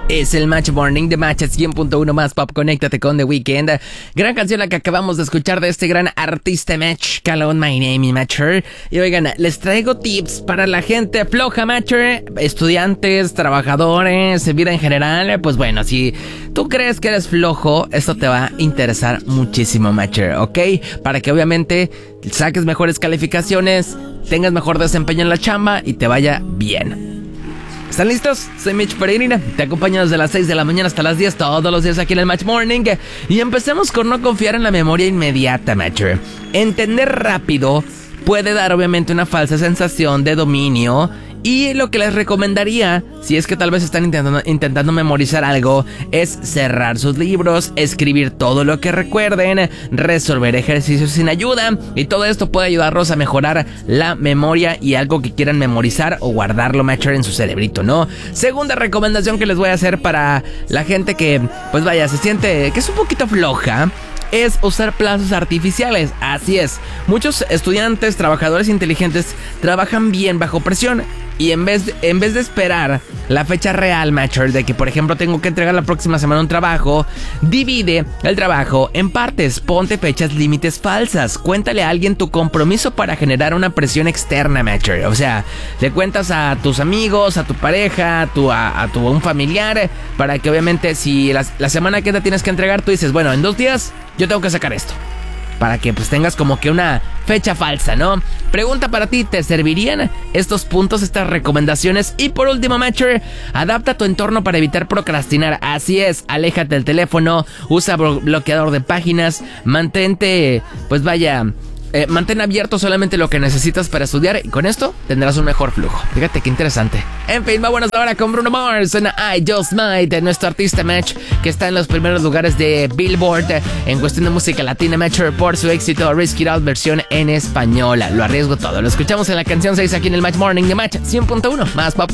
Es el Match Morning de Match 100.1 más pop. Conéctate con The Weeknd. Gran canción la que acabamos de escuchar de este gran artista Match, Call On My Name, Matcher. Y oigan, les traigo tips para la gente floja, Matcher, estudiantes, trabajadores, vida en general. Pues bueno, si tú crees que eres flojo, esto te va a interesar muchísimo, Matcher, ¿ok? Para que obviamente saques mejores calificaciones, tengas mejor desempeño en la chamba y te vaya bien. ¿Están listos? Soy Mitch Pereira, te acompaño desde las 6 de la mañana hasta las 10 todos los días aquí en el Match Morning. Y empecemos con no confiar en la memoria inmediata, Matcher. Entender rápido puede dar obviamente una falsa sensación de dominio. Y lo que les recomendaría, si es que tal vez están intentando memorizar algo, es cerrar sus libros, escribir todo lo que recuerden, resolver ejercicios sin ayuda. Y todo esto puede ayudarlos a mejorar la memoria y algo que quieran memorizar o guardarlo, Matcher, en su cerebrito, ¿no? Segunda recomendación que les voy a hacer para la gente que, pues vaya, se siente que es un poquito floja, es usar plazos artificiales. Así es, muchos estudiantes, trabajadores inteligentes trabajan bien bajo presión. Y en vez de esperar la fecha real, Matcher, de que por ejemplo tengo que entregar la próxima semana un trabajo, divide el trabajo en partes, ponte fechas límites falsas, cuéntale a alguien tu compromiso para generar una presión externa, Matcher. O sea, le cuentas a tus amigos, a tu pareja, a un familiar, para que obviamente si la semana que te tienes que entregar, tú dices, bueno, en 2 días yo tengo que sacar esto. Para que pues tengas como que una fecha falsa, ¿no? Pregunta para ti, ¿te servirían estos puntos, estas recomendaciones? Y por último, Matcher, adapta tu entorno para evitar procrastinar. Así es, aléjate del teléfono, usa bloqueador de páginas, mantente, pues vaya, mantén abierto solamente lo que necesitas para estudiar y con esto tendrás un mejor flujo. Fíjate qué interesante. En fin, vámonos ahora con Bruno Mars en I Just Might, nuestro artista Match, que está en los primeros lugares de Billboard en cuestión de música latina, Matcher, por su éxito Risk It Out versión en español. Lo arriesgo todo. Lo escuchamos en la canción 6 aquí en el Match Morning de Match 100.1 más pop.